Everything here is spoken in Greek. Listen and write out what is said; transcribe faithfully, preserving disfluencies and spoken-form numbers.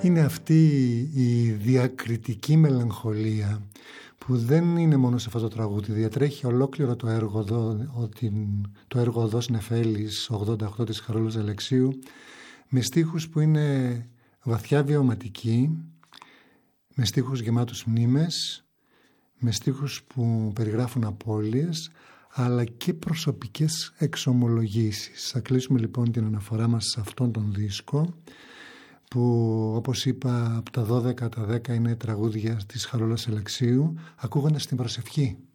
Είναι αυτή η διακριτική μελαγχολία που δεν είναι μόνο σε αυτό το τραγούδι, διατρέχει ολόκληρο το έργο, το έργο Οδός Νεφέλης ογδόντα οκτώ της Χαρούλας Αλεξίου, με στίχους που είναι βαθιά βιωματικοί, με στίχους γεμάτους μνήμες, με στίχους που περιγράφουν απώλειες, αλλά και προσωπικές εξομολογήσεις. Θα κλείσουμε λοιπόν την αναφορά μας σε αυτόν τον δίσκο, που όπως είπα από τα δώδεκα τα δέκα είναι τραγούδια της Χαρούλας Αλεξίου, ακούγοντας την προσευχή.